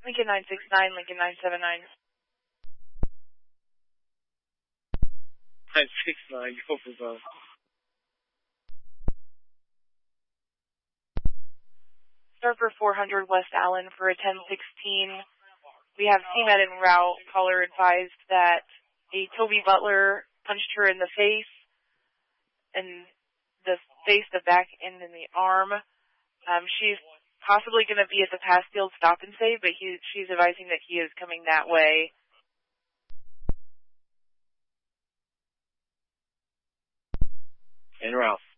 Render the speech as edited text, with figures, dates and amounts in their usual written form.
Lincoln 969, Lincoln 979. 969, go for both. Surfer 400 West Allen for a 1016. We have CMED en route. Caller advised that a Toby Butler punched her in the face, the back end, and the arm. She's possibly going to be at the Passfield Stop and Save, but she's advising that he is coming that way. En route.